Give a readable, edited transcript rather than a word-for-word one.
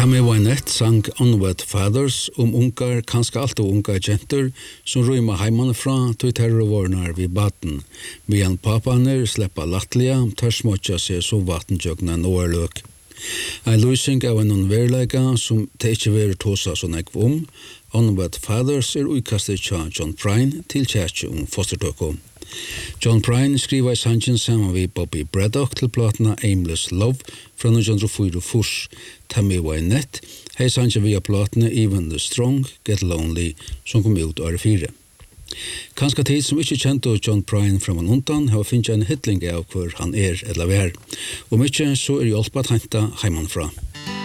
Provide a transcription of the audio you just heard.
Tammy Wynette sang Onward Fathers ungar, kanskje alt unga jenter, som rymma heimanfra til terrorvårnar vid baten, medan papaner sleppa lattelige, tørsmåtja seg så vattenjøgna nårløk. En løsning av en verleika som det ikke vil tåsa sånn ekv Onward Fathers utkastet av John Prine til kjærkje fostertøkko. John Prine skriver i sangen sammen med Bobby Braddock til platna Aimless Love fra 1904. Tammy Wynette hei sangen via platna Even the Strong, Get Lonely, som kom ut året 4. Kanskje tid som ikke kjente John Prine fra man undan har finnet en hitling av hvor han eller vær. Og mykje så hjulpet henta heimanfra.